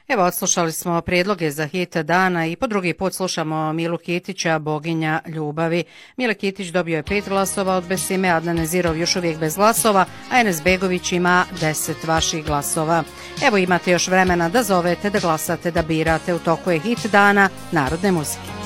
Evo, odslušali smo prijedloge za hit dana i po drugi put slušamo Milu Kitića, Boginja ljubavi. Mile Kitić dobio je 5 glasova od Besime, Adnan Nezirov još uvijek bez glasova, a Enes Begović ima 10 vaših glasova. Evo, imate još vremena da zovete, da glasate, da birate. U toku je hit dana narodne muzike.